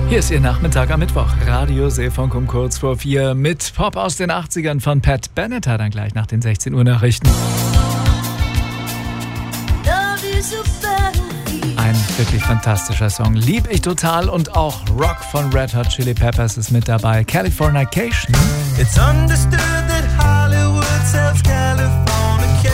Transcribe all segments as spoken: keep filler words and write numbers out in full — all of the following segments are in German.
Hier ist Ihr Nachmittag am Mittwoch. Radio Seefunk um kurz vor vier mit Pop aus den achtzigern von Pat Benatar, dann gleich nach den sechzehn Uhr Nachrichten. Ein wirklich fantastischer Song. Lieb ich total, und auch Rock von Red Hot Chili Peppers ist mit dabei. Californication. It's understood that Hollywood sells Californication.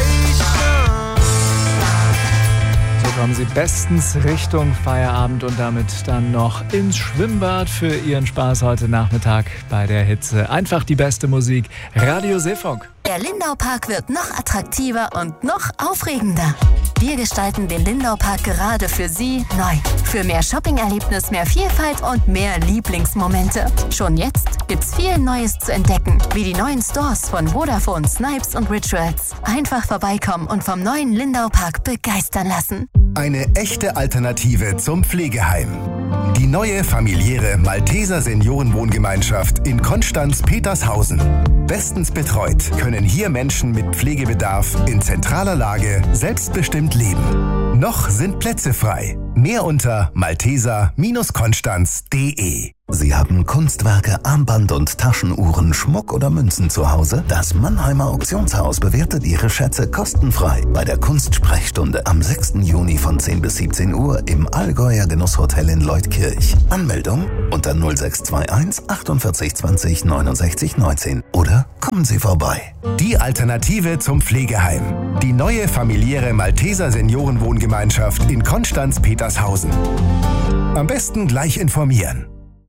So kommen Sie bestens Richtung Feierabend und damit dann noch ins Schwimmbad für Ihren Spaß heute Nachmittag bei der Hitze. Einfach die beste Musik. Radio Seefunk. Der Lindau-Park wird noch attraktiver und noch aufregender. Wir gestalten den Lindau-Park gerade für Sie neu. Für mehr Shopping-Erlebnis, mehr Vielfalt und mehr Lieblingsmomente. Schon jetzt gibt's viel Neues zu entdecken, wie die neuen Stores von Vodafone, Snipes und Rituals. Einfach vorbeikommen und vom neuen Lindau-Park begeistern lassen. Eine echte Alternative zum Pflegeheim. Die neue familiäre Malteser Seniorenwohngemeinschaft in Konstanz-Petershausen. Bestens betreut können hier Menschen mit Pflegebedarf in zentraler Lage selbstbestimmt leben. Noch sind Plätze frei. Mehr unter malteser Konstanz punkt de. Sie haben Kunstwerke, Armband- und Taschenuhren, Schmuck oder Münzen zu Hause? Das Mannheimer Auktionshaus bewertet Ihre Schätze kostenfrei bei der Kunstsprechstunde am sechsten Juni von zehn bis siebzehn Uhr im Allgäuer Genusshotel in Leutkirch. Anmeldung unter null sechs zwei eins achtundvierzig zwanzig neunundsechzig neunzehn oder kommen Sie vorbei. Die Alternative zum Pflegeheim. Die neue familiäre Malteser Seniorenwohngemeinschaft in Konstanz-Petershausen. Am besten gleich informieren.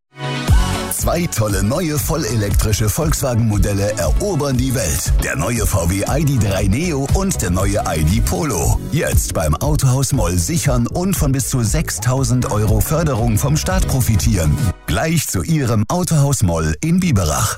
Zwei tolle neue vollelektrische Volkswagen-Modelle erobern die Welt. Der neue V W I D drei Neo und der neue I D Polo. Jetzt beim Autohaus Moll sichern und von bis zu sechstausend Euro Förderung vom Staat profitieren. Gleich zu Ihrem Autohaus Moll in Biberach.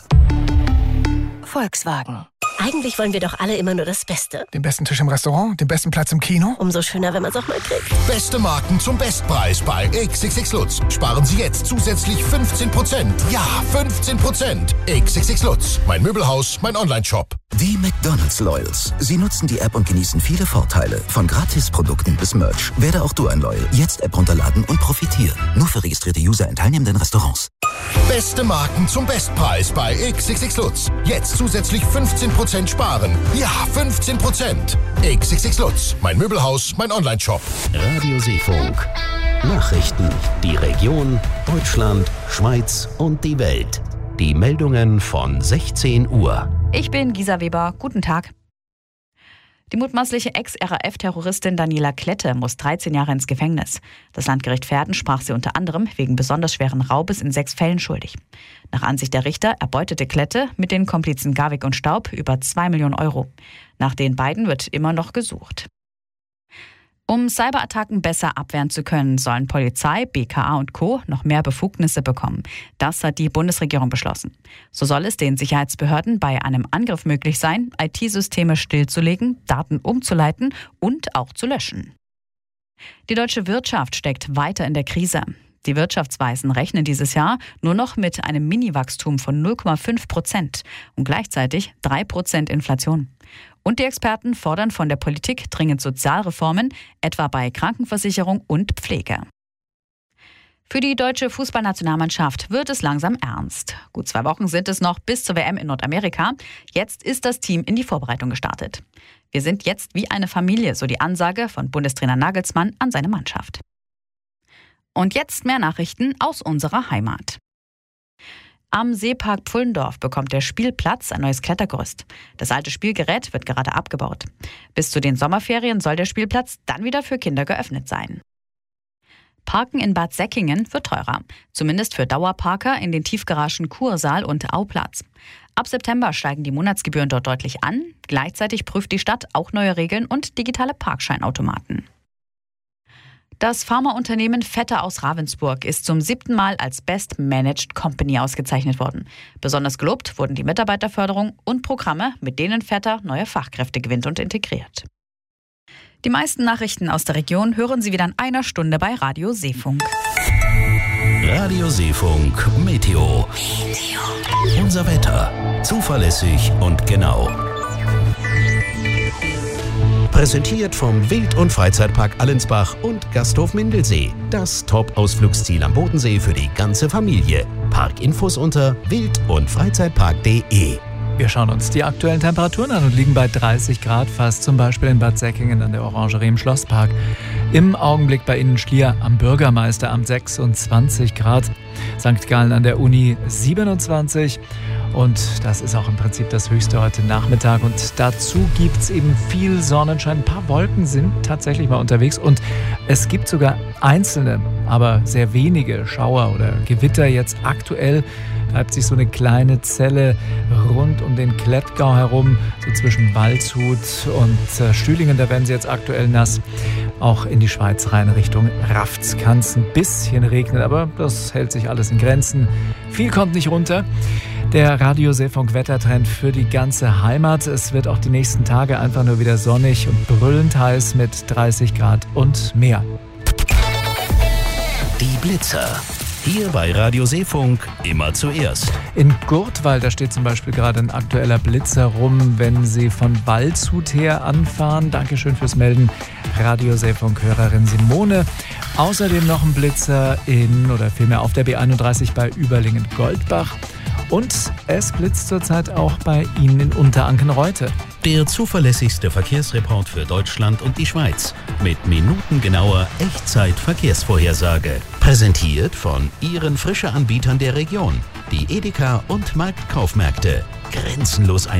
Volkswagen. Eigentlich wollen wir doch alle immer nur das Beste. Den besten Tisch im Restaurant, den besten Platz im Kino. Umso schöner, wenn man es auch mal kriegt. Beste Marken zum Bestpreis bei X X X Lutz. Sparen Sie jetzt zusätzlich fünfzehn Prozent. Ja, fünfzehn Prozent. X X X Lutz. Mein Möbelhaus, mein Onlineshop. Die McDonald's Loyals. Sie nutzen die App und genießen viele Vorteile. Von Gratisprodukten bis Merch. Werde auch du ein Loyal. Jetzt App runterladen und profitieren. Nur für registrierte User in teilnehmenden Restaurants. Beste Marken zum Bestpreis bei X X X Lutz. Jetzt zusätzlich fünfzehn Prozent sparen. Ja, fünfzehn Prozent. X X X Lutz. Mein Möbelhaus, mein Onlineshop. Radio Seefunk. Nachrichten. Die Region, Deutschland, Schweiz und die Welt. Die Meldungen von sechzehn Uhr. Ich bin Gisa Weber. Guten Tag. Die mutmaßliche Ex-R A F-Terroristin Daniela Klette muss dreizehn Jahre ins Gefängnis. Das Landgericht Verden sprach sie unter anderem wegen besonders schweren Raubes in sechs Fällen schuldig. Nach Ansicht der Richter erbeutete Klette mit den Komplizen Garwig und Staub über zwei Millionen Euro. Nach den beiden wird immer noch gesucht. Um Cyberattacken besser abwehren zu können, sollen Polizei, B K A und Co. noch mehr Befugnisse bekommen. Das hat die Bundesregierung beschlossen. So soll es den Sicherheitsbehörden bei einem Angriff möglich sein, I T-Systeme stillzulegen, Daten umzuleiten und auch zu löschen. Die deutsche Wirtschaft steckt weiter in der Krise. Die Wirtschaftsweisen rechnen dieses Jahr nur noch mit einem Mini-Wachstum von null Komma fünf Prozent und gleichzeitig drei Prozent Inflation. Und die Experten fordern von der Politik dringend Sozialreformen, etwa bei Krankenversicherung und Pflege. Für die deutsche Fußballnationalmannschaft wird es langsam ernst. Gut zwei Wochen sind es noch bis zur W M in Nordamerika. Jetzt ist das Team in die Vorbereitung gestartet. Wir sind jetzt wie eine Familie, so die Ansage von Bundestrainer Nagelsmann an seine Mannschaft. Und jetzt mehr Nachrichten aus unserer Heimat. Am Seepark Pfullendorf bekommt der Spielplatz ein neues Klettergerüst. Das alte Spielgerät wird gerade abgebaut. Bis zu den Sommerferien soll der Spielplatz dann wieder für Kinder geöffnet sein. Parken in Bad Säckingen wird teurer. Zumindest für Dauerparker in den Tiefgaragen Kursaal und Auplatz. Ab September steigen die Monatsgebühren dort deutlich an. Gleichzeitig prüft die Stadt auch neue Regeln und digitale Parkscheinautomaten. Das Pharmaunternehmen Vetter aus Ravensburg ist zum siebten Mal als Best Managed Company ausgezeichnet worden. Besonders gelobt wurden die Mitarbeiterförderung und Programme, mit denen Vetter neue Fachkräfte gewinnt und integriert. Die meisten Nachrichten aus der Region hören Sie wieder in einer Stunde bei Radio Seefunk. Radio Seefunk Meteo. Meteo. Unser Wetter. Zuverlässig und genau. Präsentiert vom Wild- und Freizeitpark Allensbach und Gasthof Mindelsee. Das Top-Ausflugsziel am Bodensee für die ganze Familie. Parkinfos unter wild- und freizeitpark punkt de. Wir schauen uns die aktuellen Temperaturen an und liegen bei dreißig Grad, fast zum Beispiel in Bad Säckingen an der Orangerie im Schlosspark. Im Augenblick bei Ihnen Schlier am Bürgermeisteramt sechsundzwanzig Grad, Sankt Gallen an der Uni siebenundzwanzig. Und das ist auch im Prinzip das Höchste heute Nachmittag. Und dazu gibt es eben viel Sonnenschein. Ein paar Wolken sind tatsächlich mal unterwegs. Und es gibt sogar einzelne, aber sehr wenige Schauer oder Gewitter jetzt aktuell. Treibt sich so eine kleine Zelle rund um den Klettgau herum, so zwischen Waldshut und äh, Stühlingen. Da werden sie jetzt aktuell nass. Auch in die Schweiz rein Richtung Rafts kann es ein bisschen regnen, aber das hält sich alles in Grenzen. Viel kommt nicht runter. Der Radio Seefunk-Wettertrend für die ganze Heimat. Es wird auch die nächsten Tage einfach nur wieder sonnig und brüllend heiß mit dreißig Grad und mehr. Die Blitzer. Hier bei Radio Seefunk immer zuerst. In Gurtwald, da steht zum Beispiel gerade ein aktueller Blitzer rum, wenn Sie von Waldshut her anfahren. Dankeschön fürs Melden, Radio Seefunk-Hörerin Simone. Außerdem noch ein Blitzer in, oder vielmehr auf der B einunddreißig bei Überlingen-Goldbach. Und es blitzt zurzeit auch bei Ihnen in Unteranken-Reute. Der zuverlässigste Verkehrsreport für Deutschland und die Schweiz. Mit minutengenauer Echtzeit-Verkehrsvorhersage. Präsentiert von Ihren Frische-Anbietern der Region. Die Edeka und Marktkaufmärkte. Grenzenlos ein